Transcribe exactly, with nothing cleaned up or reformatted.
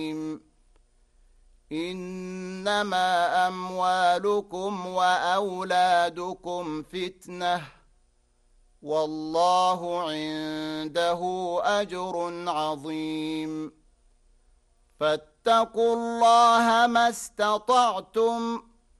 إنما أموالكم وأولادكم فتنة والله عنده أجر عظيم. فاتقوا الله ما استطعتم